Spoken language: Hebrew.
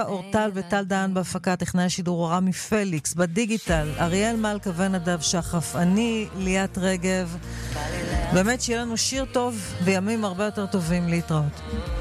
אורטל וטל דהן בהפקה, טכנאי השידור רמי פליקס, בדיגיטל אריאל מלכה ונדב שחף, אני ליאת רגב. באמת שיהיה לנו שיר טוב וימים הרבה יותר טובים. להתראות.